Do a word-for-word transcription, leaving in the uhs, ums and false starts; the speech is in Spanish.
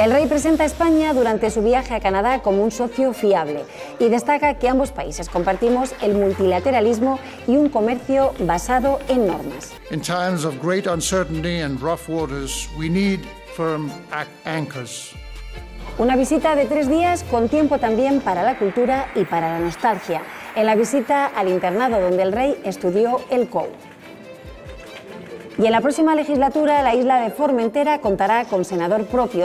El rey presenta a España durante su viaje a Canadá como un socio fiable y destaca que ambos países compartimos el multilateralismo y un comercio basado en normas. In times of great uncertainty and rough waters, we need firm anchors. Una visita de tres días con tiempo también para la cultura y para la nostalgia, en la visita al internado donde el rey estudió el C O U. Y en la próxima legislatura la isla de Formentera contará con senador propio.